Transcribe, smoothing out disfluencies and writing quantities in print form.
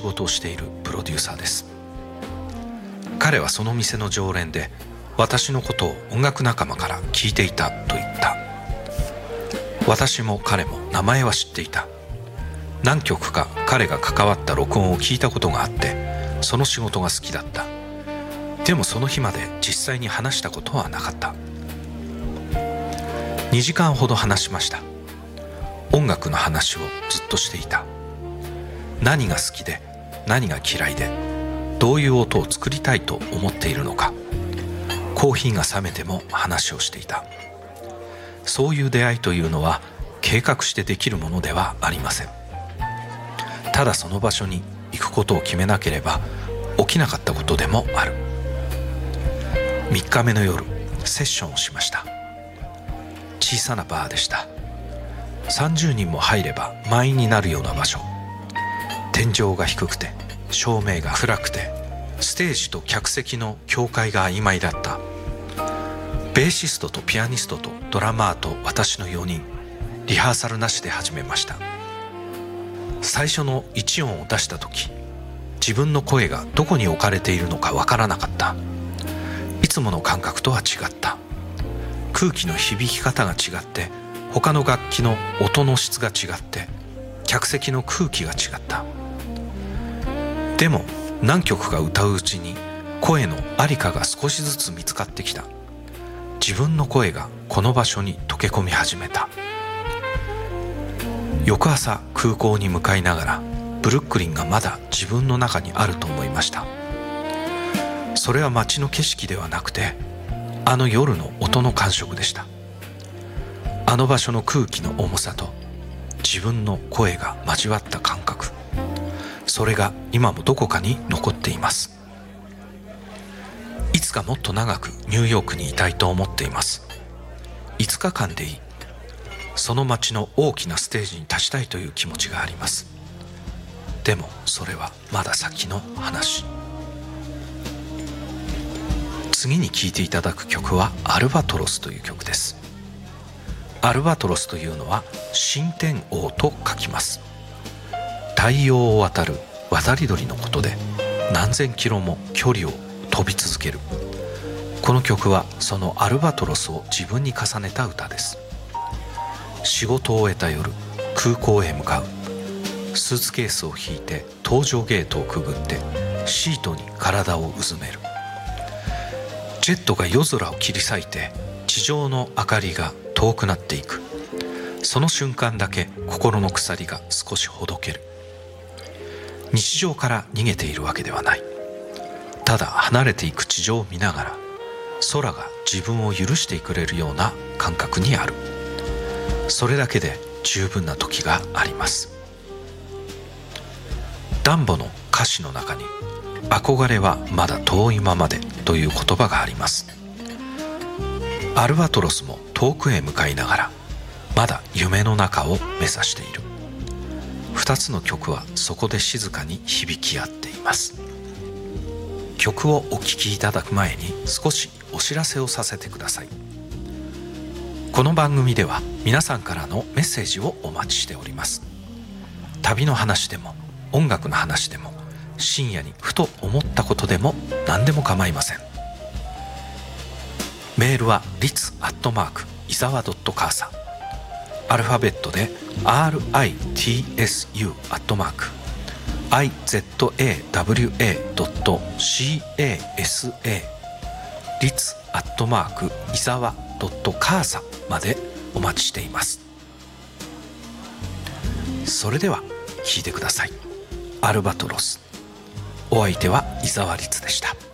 仕事をしているプロデューサーです。彼はその店の常連で、私のことを音楽仲間から聞いていたと言った。私も彼も名前は知っていた。何曲か彼が関わった録音を聞いたことがあって、その仕事が好きだった。でもその日まで実際に話したことはなかった。2時間ほど話しました。音楽の話をずっとしていた。何が好きで何が嫌いで、どういう音を作りたいと思っているのか、コーヒーが冷めても話をしていた。そういう出会いというのは計画してできるものではありません。ただその場所に行くことを決めなければ起きなかったことでもある。3日目の夜、セッションをしました。小さなバーでした。30人も入れば満員になるような場所。天井が低くて照明が暗くて、ステージと客席の境界が曖昧だった。ベーシストとピアニストとドラマーと私の4人、リハーサルなしで始めました。最初の1音を出した時、自分の声がどこに置かれているのかわからなかった。いつもの感覚とは違った。空気の響き方が違って、他の楽器の音の質が違って、客席の空気が違った。でも何曲か歌ううちに声のありかが少しずつ見つかってきた。自分の声がこの場所に溶け込み始めた。翌朝空港に向かいながら、ブルックリンがまだ自分の中にあると思いました。それは街の景色ではなくて、あの夜の音の感触でした。あの場所の空気の重さと自分の声が交わった感覚、それが今もどこかに残っています。いつかもっと長くニューヨークにいたいと思っています。5日間でいい。その街の大きなステージに立ちたいという気持ちがあります。でもそれはまだ先の話。次に聴いていただく曲はアルバトロスという曲です。アルバトロスというのは新天王と書きます。太陽を渡る渡り鳥のことで、何千キロも距離を飛び続ける。この曲はそのアルバトロスを自分に重ねた歌です。仕事を終えた夜、空港へ向かう。スーツケースを引いて搭乗ゲートをくぐって、シートに体をうずめる。ジェットが夜空を切り裂いて、地上の明かりが遠くなっていく。その瞬間だけ心の鎖が少しほどける。日常から逃げているわけではない。ただ離れていく地上を見ながら、空が自分を許してくれるような感覚にある。それだけで十分な時があります。ダンボの歌詞の中に、憧れはまだ遠いままでという言葉があります。アルバトロスも遠くへ向かいながら、まだ夢の中を目指している。2つの曲はそこで静かに響き合っています。曲をお聴きいただく前に少しお知らせをさせてください。この番組では皆さんからのメッセージをお待ちしております。旅の話でも音楽の話でも、深夜にふと思ったことでも何でも構いません。メールは ritz@izawa.casa、 アルファベットで ritsu@izawa.casa、 ritz@izawa.casa までお待ちしています。それでは聴いてください。アルバトロス。お相手は伊沢律でした。